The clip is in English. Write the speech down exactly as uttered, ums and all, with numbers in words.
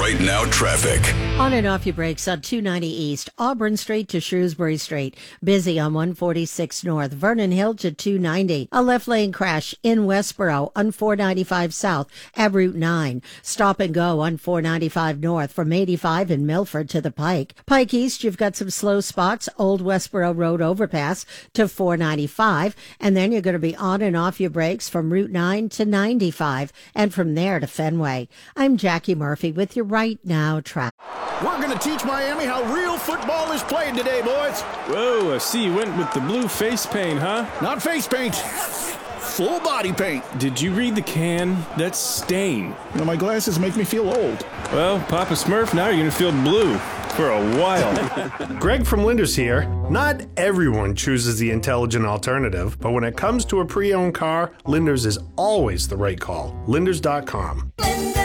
Right Now traffic. On and off your brakes on two ninety East, Auburn Street to Shrewsbury Street. Busy on one forty-six North, Vernon Hill to two ninety. A left lane crash in Westboro on four ninety-five South at Route nine. Stop and go on four ninety-five North from eighty-five in Milford to the Pike. Pike East, you've got some slow spots. Old Westboro Road overpass to four ninety-five. And then you're going to be on and off your brakes from Route nine to ninety-five. And from there to Fenway. I'm Jackie Murphy with your Right Now traffic. We're going to teach Miami how real football is played today, boys. Whoa, I see you went with the blue face paint, huh? Not face paint. Full body paint. Did you read the can? That's stain. You know, my glasses make me feel old. Well, Papa Smurf, now you're going to feel blue for a while. Greg from Linders here. Not everyone chooses the intelligent alternative, but when it comes to a pre-owned car, Linders is always the right call. Linders dot com.